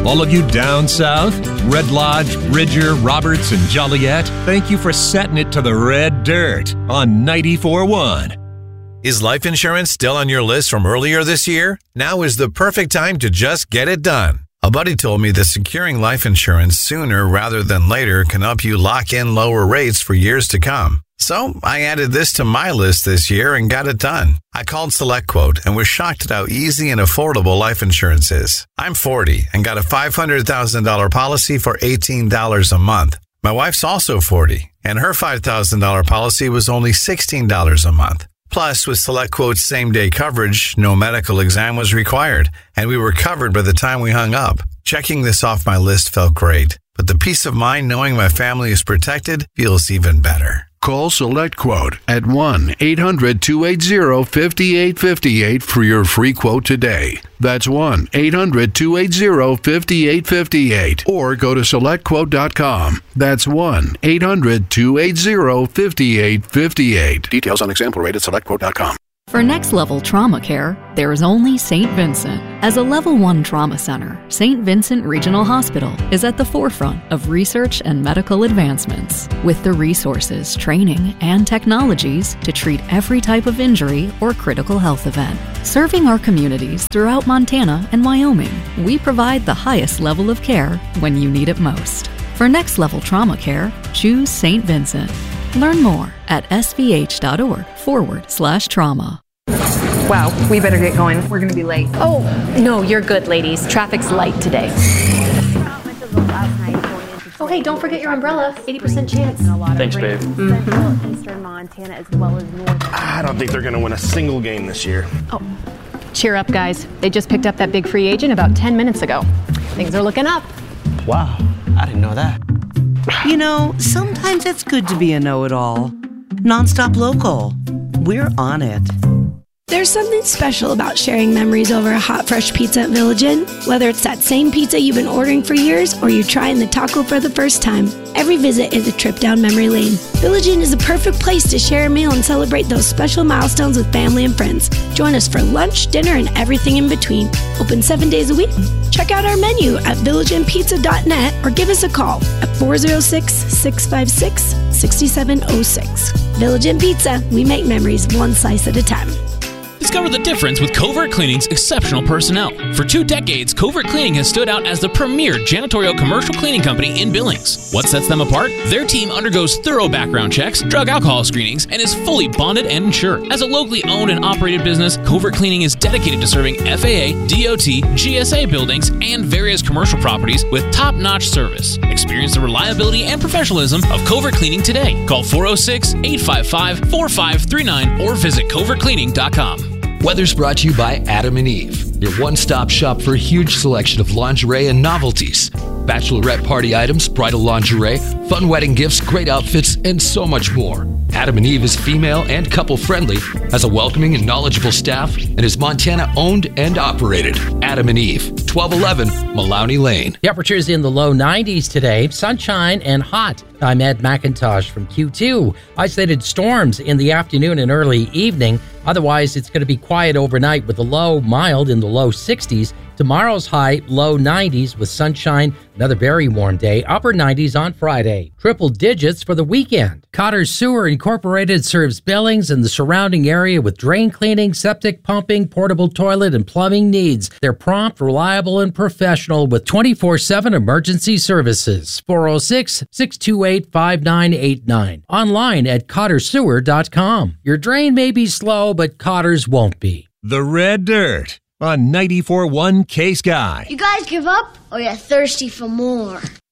All of you down south, Red Lodge, Bridger, Roberts, and Joliet, thank you for setting it to the red dirt on 94.1. Is life insurance still on your list from earlier this year? Now is the perfect time to just get it done. A buddy told me that securing life insurance sooner rather than later can help you lock in lower rates for years to come. So I added this to my list this year and got it done. I called SelectQuote and was shocked at how easy and affordable life insurance is. I'm 40 and got a $500,000 policy for $18 a month. My wife's also 40 and her $5,000 policy was only $16 a month. Plus, with SelectQuote's same-day coverage, no medical exam was required, and we were covered by the time we hung up. Checking this off my list felt great, but the peace of mind knowing my family is protected feels even better. Call SelectQuote at 1-800-280-5858 for your free quote today. That's 1-800-280-5858. Or go to SelectQuote.com. That's 1-800-280-5858. Details on example rate at SelectQuote.com. For next-level trauma care, there is only St. Vincent. As a Level 1 trauma center, St. Vincent Regional Hospital is at the forefront of research and medical advancements, with the resources, training, and technologies to treat every type of injury or critical health event. Serving our communities throughout Montana and Wyoming, we provide the highest level of care when you need it most. For next-level trauma care, choose St. Vincent. Learn more at svh.org/trauma. Wow, we better get going. We're going to be late. Oh, no, you're good, ladies. Traffic's light today. Oh, hey, don't forget your umbrella. 80% chance. Thanks, babe. Eastern Montana as well as north. I don't think they're going to win a single game this year. Oh, cheer up, guys. They just picked up that big free agent about 10 minutes ago. Things are looking up. Wow, I didn't know that. You know, sometimes it's good to be a know-it-all. Nonstop Local. We're on it. There's something special about sharing memories over a hot, fresh pizza at Village Inn. Whether it's that same pizza you've been ordering for years or you're trying the taco for the first time, every visit is a trip down memory lane. Village Inn is a perfect place to share a meal and celebrate those special milestones with family and friends. Join us for lunch, dinner, and everything in between. Open 7 days a week. Check out our menu at villageinpizza.net or give us a call at 406-656-6706. Village Inn Pizza, we make memories one slice at a time. Discover the difference with Covert Cleaning's exceptional personnel. For 2 decades, Covert Cleaning has stood out as the premier janitorial commercial cleaning company in Billings. What sets them apart? Their team undergoes thorough background checks, drug alcohol screenings, and is fully bonded and insured. As a locally owned and operated business, Covert Cleaning is dedicated to serving FAA, DOT, GSA buildings, and various commercial properties with top-notch service. Experience the reliability and professionalism of Covert Cleaning today. Call 406-855-4539 or visit covertcleaning.com. Weather's brought to you by Adam and Eve, your one-stop shop for a huge selection of lingerie and novelties. Bachelorette party items, bridal lingerie, fun wedding gifts, great outfits, and so much more. Adam and Eve is female and couple-friendly, has a welcoming and knowledgeable staff, and is Montana-owned and operated. Adam and Eve, 1211 Malawney Lane. Temperatures in the low 90s today, sunshine and hot. I'm Ed McIntosh from Q2. Isolated storms in the afternoon and early evening. Otherwise, it's going to be quiet overnight with the low mild in the low 60s. Tomorrow's high, low 90s with sunshine. Another very warm day, upper 90s on Friday. Triple digits for the weekend. Cotter Sewer Incorporated serves Billings and the surrounding area with drain cleaning, septic pumping, portable toilet, and plumbing needs. They're prompt, reliable, and professional with 24/7 emergency services. 406-628-5989. Online at cottersewer.com. Your drain may be slow, but Cotter's won't be. The Red Dirt on 94.1 K-Sky. You guys give up or you're thirsty for more?